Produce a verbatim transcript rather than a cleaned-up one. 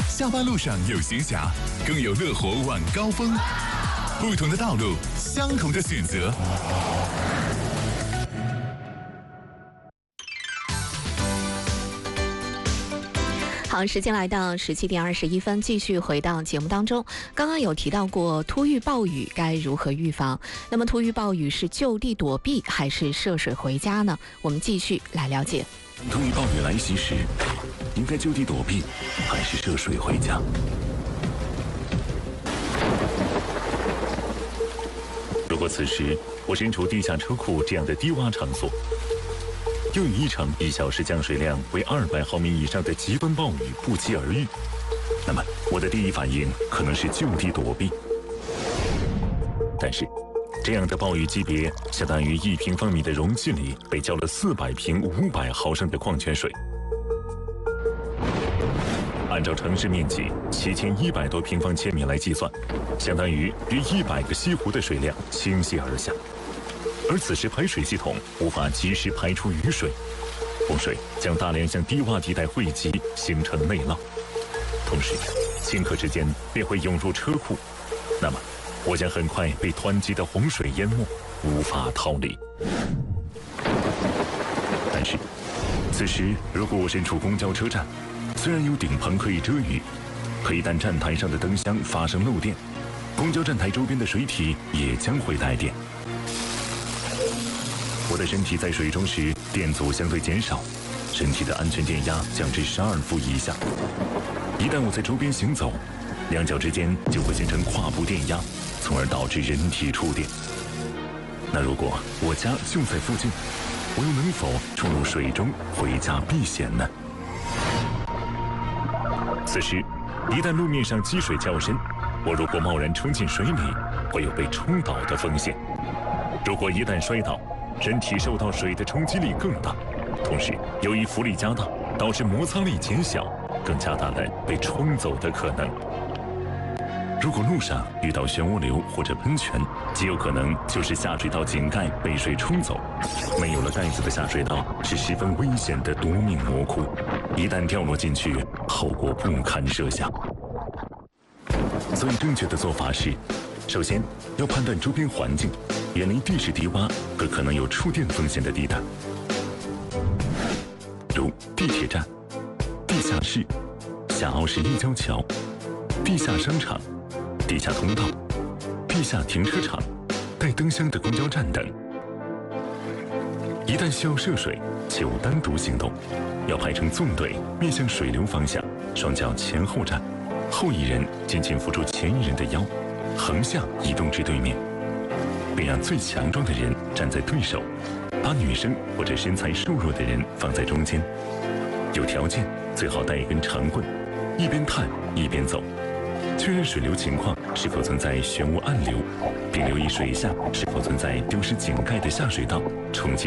下班路上有闲暇，更有乐活晚高峰。不同的道路，相同的选择。 好，时间来到十七点二十一分，继续回到节目当中。刚刚有提到过突遇暴雨该如何预防，那么突遇暴雨是就地躲避还是涉水回家呢？我们继续来了解。 突遇暴雨来袭时，应该就地躲避还是涉水回家？如果此时我身处地下车库这样的低洼场所，又与一场一小时降水量为二百毫米以上的极端暴雨不期而遇，那么我的第一反应可能是就地躲避。但是，这样的暴雨级别相当于一平方米的容器里被浇了四百瓶五百毫升的矿泉水。按照城市面积七千一百多平方千米来计算，相当于约一百个西湖的水量倾泻而下。而此时排水系统无法及时排出雨水，洪水将大量向低洼地带汇集，形成内涝，同时顷刻之间便会涌入车库，那么我将很快被湍急的洪水淹没，无法逃离。但是此时如果我身处公交车站，虽然有顶棚可以遮雨，可一旦站台上的灯箱发生漏电，公交站台周边的水体也将会带电。我的身体在水中时电阻相对减少，身体的安全电压降至十二伏以下。一旦我在周边行走，两脚之间就会形成跨步电压，从而导致人体触电。那如果我家就在附近，我又能否冲入水中回家避险呢？此时一旦路面上积水较深，我如果贸然冲进水里，会有被冲倒的风险。如果一旦摔倒，人体受到水的冲击力更大，同时由于浮力加大，导致摩擦力减小，更加大了被冲走的可能。如果路上遇到漩涡流或者喷泉，极有可能就是下水道井盖被水冲走。没有了盖子的下水道是十分危险的夺命魔窟，一旦掉落进去，后果不堪设想。所以正确的做法是，首先要判断周边环境，远离地势低洼和可能有触电风险的地带，如地铁站、地下室、下凹式立交桥、地下商场、地下通道、地下停车场、带灯箱的公交站等。一旦需要涉水，且勿单独行动，要排成纵队，面向水流方向，双脚前后站，后一人紧紧扶住前一人的腰，横向移动至对面，并让最强壮的人站在对手，把女生或者身材瘦弱的人放在中间。有条件最好带一根长棍，一边探一边走，确认水流情况是否存在漩涡暗流，并留意水下是否存在丢失井盖的下水道冲击